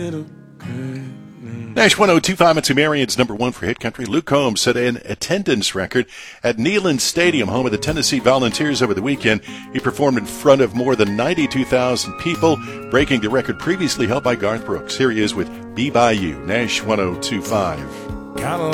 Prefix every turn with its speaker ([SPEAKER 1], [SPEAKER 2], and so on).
[SPEAKER 1] Nash 102.5 at Sumerian's number one for Hit Country. Luke Combs set an attendance record at Neyland Stadium, home of the Tennessee Volunteers, over the weekend. He performed in front of more than 92,000 people, breaking the record previously held by Garth Brooks. Here he is with Be By You, Nash 102.5.